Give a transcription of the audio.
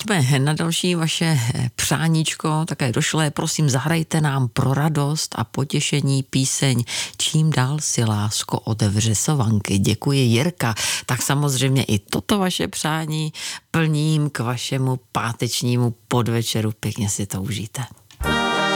pojďme na další vaše přáníčko, také došlé. Prosím, zahrajte nám pro radost a potěšení píseň Čím dál si lásko od Vřesovanky. Děkuji, Jirka. Tak samozřejmě i toto vaše přání plním k vašemu pátečnímu podvečeru. Pěkně si to užijte.